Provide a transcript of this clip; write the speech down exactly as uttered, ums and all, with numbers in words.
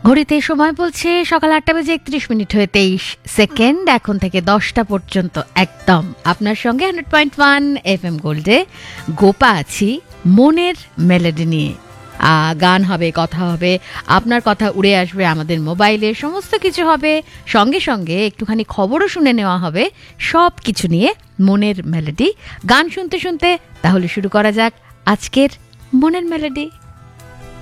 ঘড়িতে সময় বলছে সকাল আটটা বেজে একত্রিশ মিনিট হয়ে তেইশ সেকেন্ড। এখন থেকে দশটা পর্যন্ত একদম আপনার সঙ্গে hundred point one F M গোল্ডে Gopa আছি মনের মেলোডি নিয়ে। গান হবে, কথা হবে, আপনার কথা উড়ে আসবে আমাদের মোবাইলে, সমস্ত কিছু হবে, সঙ্গে সঙ্গে একটুখানি খবরও শুনে নেওয়া হবে, সব কিছু নিয়ে মনের মেলোডি। গান শুনতে শুনতে তাহলে শুরু করা যাক আজকের মনের মেলোডি।